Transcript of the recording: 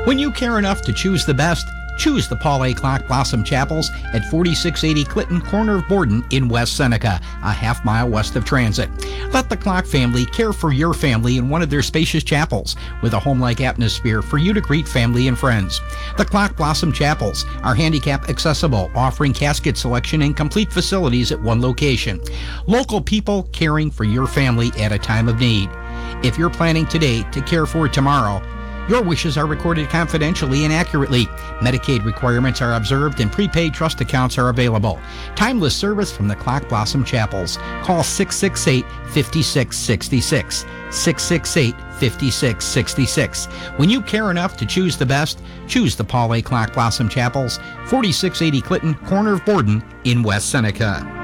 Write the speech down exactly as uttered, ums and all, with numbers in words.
When you care enough to choose the best, choose the Paul A. Clock Blossom Chapels at forty-six eighty Clinton, corner of Borden in West Seneca, a half mile west of Transit. Let the Clock family care for your family in one of their spacious chapels with a home-like atmosphere for you to greet family and friends. The Clock Blossom Chapels are handicap accessible, offering casket selection and complete facilities at one location. Local people caring for your family at a time of need. If you're planning today to care for tomorrow, your wishes are recorded confidentially and accurately. Medicaid requirements are observed and prepaid trust accounts are available. Timeless service from the Clock Blossom Chapels. Call six six eight, five six six six. six six eight, five six six six. When you care enough to choose the best, choose the Paul A. Clock Blossom Chapels, forty-six eighty Clinton, corner of Borden in West Seneca.